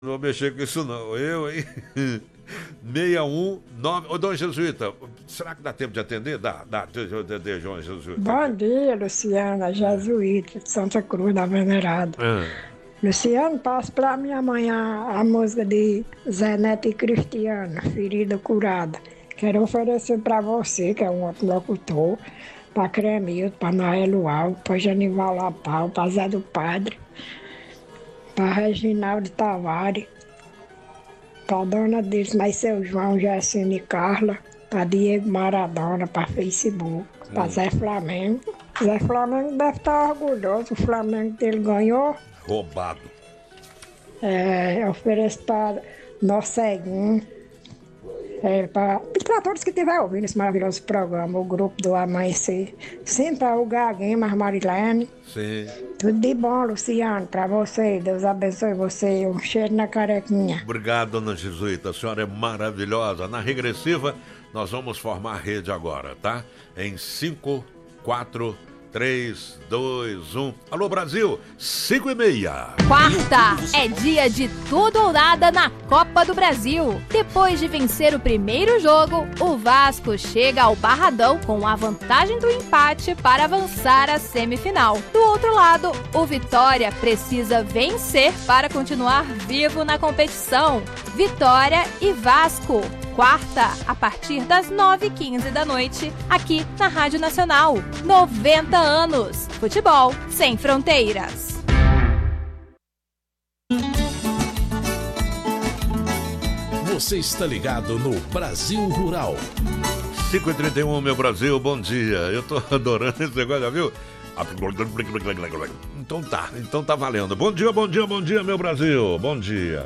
Não vou mexer com isso não. Eu, hein? 619. Ô, Dona Jesuíta, será que dá tempo de atender? Dá. Deixa eu atender, Dona Jesuíta. Bom dia, Luciana, jesuíta de Santa Cruz da Venerada. Luciano, passa pra mim amanhã a música de Zé Neto e Cristiano, Ferida Curada. Quero oferecer pra você, que é um outro locutor, pra Cremildo, pra Noelo Alves, pra Janival Lapau, pra Zé do Padre, pra Reginaldo Tavares, pra dona deles, mas seu João, Jacine e Carla, pra Diego Maradona, pra Facebook, pra Zé Flamengo. Zé Flamengo deve estar orgulhoso, o Flamengo dele ganhou. Roubado. Eu ofereço para Norceguinho, para todos que estiverem ouvindo esse maravilhoso programa, o grupo do Amanhecer. Sim, para o Gaguinho, mas Marilene. Sim. Tudo de bom, Luciano, para você. Deus abençoe você. Um cheiro na carequinha. Obrigado, Dona Jesuíta. A senhora é maravilhosa. Na regressiva, nós vamos formar a rede agora, tá? Em 5, 4, 3, 2, 1. Alô, Brasil, 5:30. Quarta é dia de tudo ou nada na Copa do Brasil. Depois de vencer o primeiro jogo, o Vasco chega ao Barradão com a vantagem do empate para avançar à semifinal. Do outro lado, o Vitória precisa vencer para continuar vivo na competição. Vitória e Vasco. Quarta, a partir das 9h15 da noite, aqui na Rádio Nacional. 90 anos. Futebol sem fronteiras. Você está ligado no Brasil Rural. 5h31, meu Brasil, bom dia. Eu tô adorando esse negócio, já viu? Então tá valendo. Bom dia, meu Brasil. Bom dia.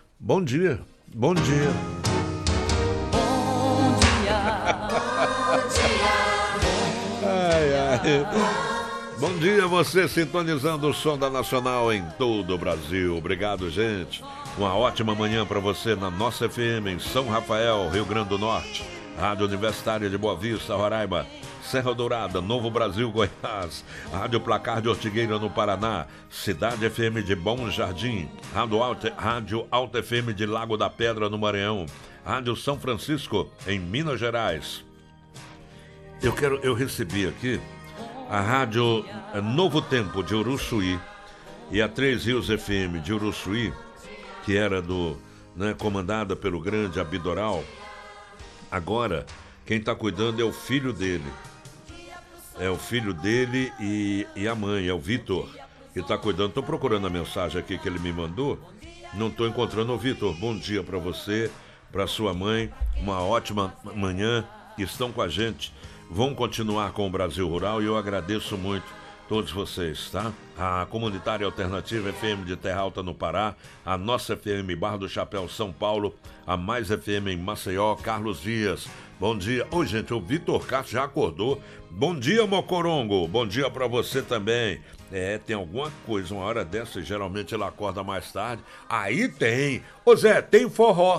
Bom dia, você sintonizando o som da Nacional em todo o Brasil. Obrigado, gente. Uma ótima manhã para você na nossa FM em São Rafael, Rio Grande do Norte. Rádio Universitária de Boa Vista, Roraima. Serra Dourada, Novo Brasil, Goiás. Rádio Placar de Ortigueira, no Paraná. Cidade FM de Bom Jardim. Rádio Alta FM de Lago da Pedra, no Maranhão. Rádio São Francisco, em Minas Gerais. Eu recebi aqui a Rádio Novo Tempo de Uruçuí e a Três Rios FM de Uruçuí, que era comandada pelo grande Abidoral. Agora, quem está cuidando é o filho dele. É o filho dele e a mãe, é o Vitor, que está cuidando. Estou procurando a mensagem aqui que ele me mandou. Não estou encontrando. O Vitor, bom dia para você, para sua mãe. Uma ótima manhã. Estão com a gente. Vão continuar com o Brasil Rural e eu agradeço muito todos vocês, tá? A Comunitária Alternativa FM de Terra Alta, no Pará, a nossa FM Barra do Chapéu, São Paulo, a Mais FM em Maceió, Carlos Dias. Bom dia. Oi, gente, o Vitor Castro já acordou. Bom dia, Mocorongo. Bom dia pra você também. Tem alguma coisa, uma hora dessa, geralmente ele acorda mais tarde. Aí tem. Ô Zé, tem forró.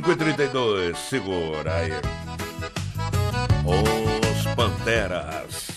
5h32. Segura aí. Os Panteras.